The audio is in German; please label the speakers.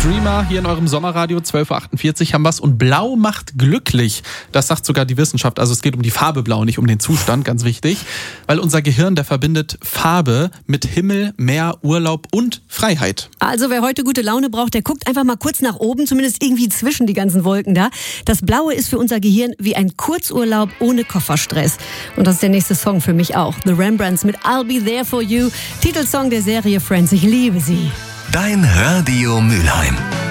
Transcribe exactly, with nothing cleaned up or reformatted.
Speaker 1: Dreamer hier in eurem Sommerradio, zwölf Uhr achtundvierzig haben wir's. Und Blau macht glücklich. Das sagt sogar die Wissenschaft. Also es geht um die Farbe Blau, nicht um den Zustand, ganz wichtig. Weil unser Gehirn, der verbindet Farbe mit Himmel, Meer, Urlaub und Freiheit.
Speaker 2: Also wer heute gute Laune braucht, der guckt einfach mal kurz nach oben, zumindest irgendwie zwischen die ganzen Wolken da. Das Blaue ist für unser Gehirn wie ein Kurzurlaub ohne Kofferstress. Und das ist der nächste Song für mich auch. The Rembrandts mit I'll Be There For You, Titelsong der Serie Friends. Ich liebe sie.
Speaker 3: Dein Radio Mülheim.